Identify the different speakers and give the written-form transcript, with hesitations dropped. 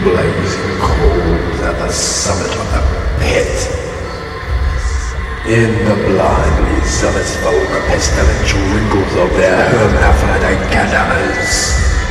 Speaker 1: blazing coals at the summit of the pit. In the blindly zealous foam, the pestilential wrinkles of their hermaphrodite cadavers.